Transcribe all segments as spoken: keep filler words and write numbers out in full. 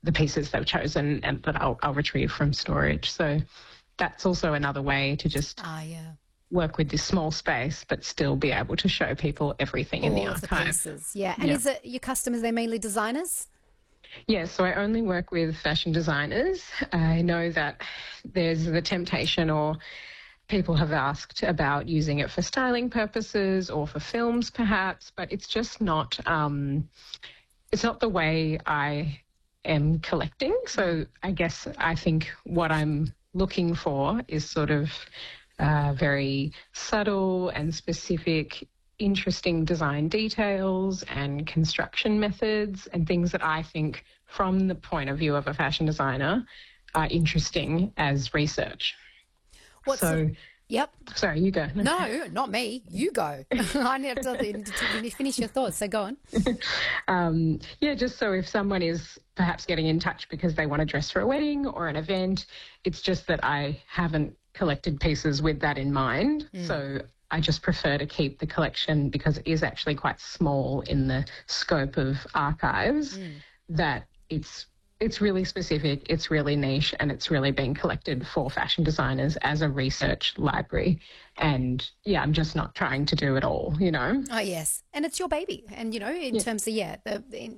the pieces they've chosen and that I'll, I'll retrieve from storage. So that's also another way to just Ah, yeah. work with this small space but still be able to show people everything in the All of the archive. pieces, yeah. And Yeah. is it your customers, they're mainly designers? Yeah, so I only work with fashion designers. I know that there's the temptation, or people have asked about using it for styling purposes or for films perhaps, but it's just not, um, it's not the way I am collecting. So I guess I think what I'm looking for is sort of uh, very subtle and specific, interesting design details and construction methods and things that I think from the point of view of a fashion designer are interesting as research. What's so, the, yep. Sorry, you go. No, not me. You go. I need to, to finish your thoughts, so go on. um, yeah, just so if someone is perhaps getting in touch because they want to dress for a wedding or an event, it's just that I haven't collected pieces with that in mind. Mm. So I just prefer to keep the collection, because it is actually quite small in the scope of archives, mm. that it's it's really specific, it's really niche, and it's really being collected for fashion designers as a research library. And yeah, I'm just not trying to do it all, you know. Oh yes, and it's your baby, and you know, in yeah. terms of yeah, the, in,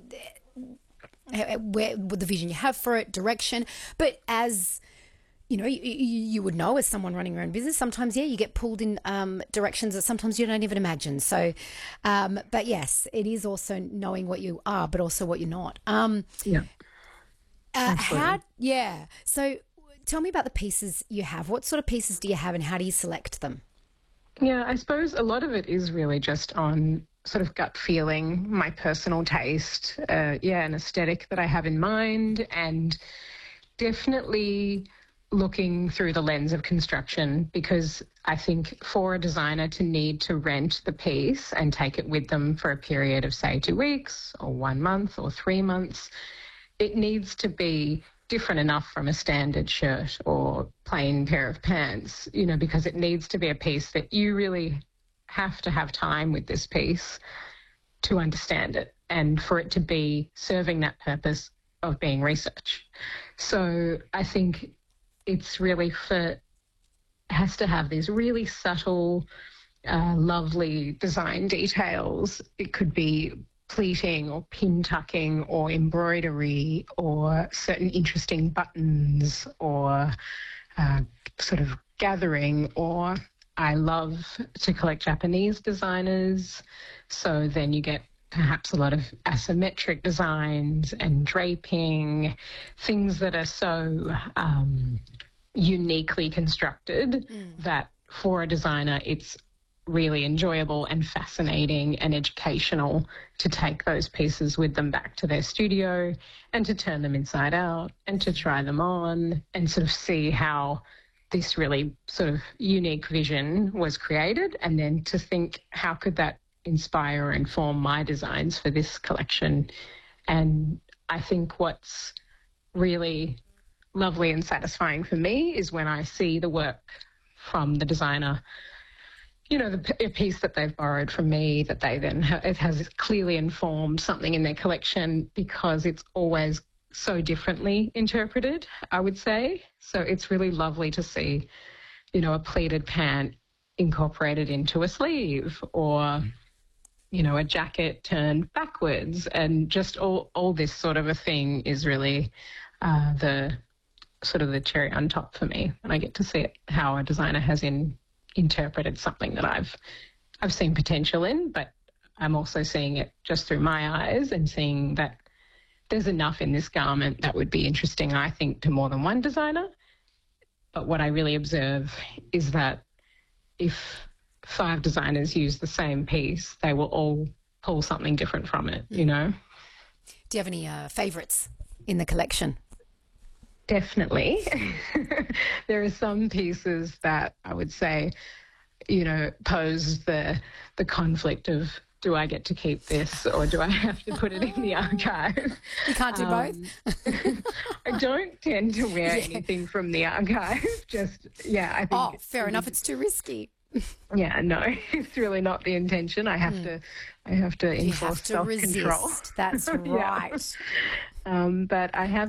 where with the vision you have for it, direction, but as you know, you, you would know as someone running your own business, sometimes, yeah, you get pulled in um, directions that sometimes you don't even imagine. So, um, but yes, it is also knowing what you are, but also what you're not. Um, yeah. Uh, how, yeah. So tell me about the pieces you have. What sort of pieces do you have and how do you select them? Yeah, I suppose a lot of it is really just on sort of gut feeling, my personal taste, uh, yeah, an aesthetic that I have in mind, and definitely looking through the lens of construction, because I think for a designer to need to rent the piece and take it with them for a period of, say, two weeks or one month or three months, it needs to be different enough from a standard shirt or plain pair of pants, you know, because it needs to be a piece that you really have to have time with this piece to understand it and for it to be serving that purpose of being research. So I think it's really for, has to have these really subtle, uh, lovely design details. It could be pleating or pin tucking or embroidery or certain interesting buttons or uh, sort of gathering. Or I love to collect Japanese designers, so then you get perhaps a lot of asymmetric designs and draping, things that are so um, uniquely constructed mm. that for a designer it's really enjoyable and fascinating and educational to take those pieces with them back to their studio and to turn them inside out and to try them on and sort of see how this really sort of unique vision was created, and then to think how could that inspire or inform my designs for this collection. And I think what's really lovely and satisfying for me is when I see the work from the designer, you know, the a piece that they've borrowed from me, that they then, ha- it has clearly informed something in their collection, because it's always so differently interpreted, I would say. So it's really lovely to see, you know, a pleated pant incorporated into a sleeve, or, you know, a jacket turned backwards, and just all, all this sort of a thing is really uh, the sort of the cherry on top for me. And I get to see it, how a designer has in interpreted something that I've I've seen potential in, but I'm also seeing it just through my eyes and seeing that there's enough in this garment that would be interesting, I think, to more than one designer. But what I really observe is that if five designers use the same piece, they will all pull something different from it, you know. Do you have any uh, favourites in the collection? Definitely. There are some pieces that I would say, you know, pose the the conflict of, do I get to keep this or do I have to put it in the archive? You can't do um, both? I don't tend to wear yeah. anything from the archive. Just, yeah, I think... Oh, fair enough. It's too risky. Yeah, no, it's really not the intention. I have mm. to I have to enforce self-control. Resist. That's right. yeah. um, but I have